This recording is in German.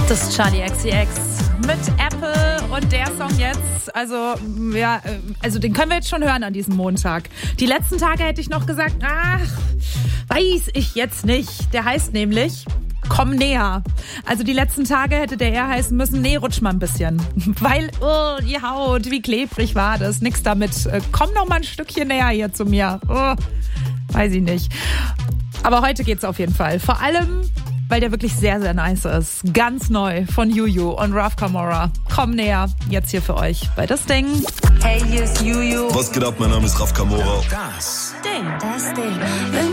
Das ist Charli XCX mit Apple und der Song jetzt, also den können wir jetzt schon hören an diesem Montag. Die letzten Tage hätte ich noch gesagt, weiß ich jetzt nicht. Der heißt nämlich Komm näher. Also die letzten Tage hätte der eher heißen müssen, nee, rutsch mal ein bisschen. Weil, die Haut, wie klebrig war das. Nix damit. Komm noch mal ein Stückchen näher hier zu mir. Weiß ich nicht. Aber heute geht's auf jeden Fall. Vor allem, weil der wirklich sehr, sehr nice ist. Ganz neu von Juju und Raf Camora. Komm näher, jetzt hier für euch bei Das Ding. Hey, hier ist Juju. Was geht ab? Mein Name ist Raf Camora. Das Ding.